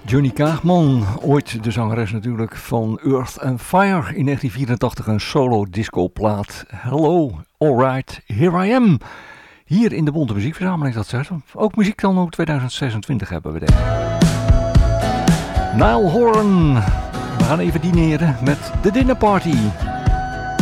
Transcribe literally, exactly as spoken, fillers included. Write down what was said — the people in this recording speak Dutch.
Johnny Kaagman, ooit de zangeres natuurlijk van Earth and Fire. In negentien vierentachtig een solo discoplaat. Hello, alright, here I am. Hier in de Bonte Muziekverzameling, dat zegt. Ook muziek dan ook tweeduizend zesentwintig hebben we deze. Niall Horan. We gaan even dineren met de Dinner Party.